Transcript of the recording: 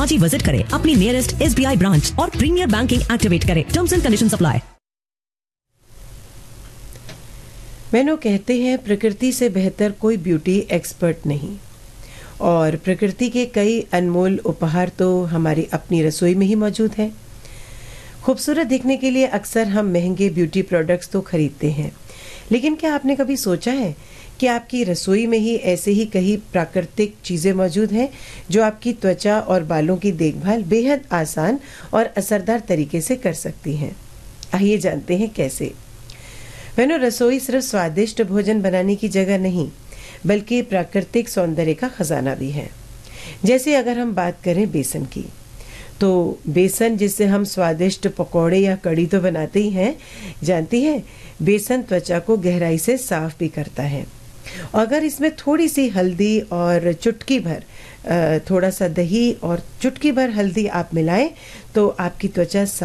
आज ही विजिट करें अपनी नियरेस्ट SBI ब्रांच और प्रीमियर बैंकिंग एक्टिवेट करें। Terms and conditions apply. मैनो कहते हैं प्रकृति से बेहतर कोई ब्यूटी एक्सपर्ट नहीं, और प्रकृति के कई अनमोल उपहार तो हमारी अपनी रसोई में ही मौजूद हैं। खूबसूरत दिखने के लिए अक्सर हम महंगे ब्यूटी प्रोडक्ट्स तो खरीदते हैं, लेकिन क्या आपने कभी सोचा है कि आपकी रसोई में ही ऐसे ही कई प्राकृतिक चीज़ें मौजूद हैं जो आपकी त्वचा और बालों की देखभाल बेहद आसान और असरदार तरीके से कर सकती हैं। आइए जानते हैं कैसे। मैंने रसोई सिर्फ स्वादिष्ट भोजन बनाने की जगह नहीं, बल्कि प्राकृतिक सौंदर्य का खजाना भी है। जैसे अगर हम बात करें बेसन की, तो बेसन जिससे हम स्वादिष्ट पकौड़े या कड़ी तो बनाते ही हैं, जानती है बेसन त्वचा को गहराई से साफ भी करता है। अगर इसमें थोड़ी सी हल्दी और चुटकी भर थोड़ा सा दही और चुटकी भर हल्दी आप मिलाएं तो आपकी त्वचा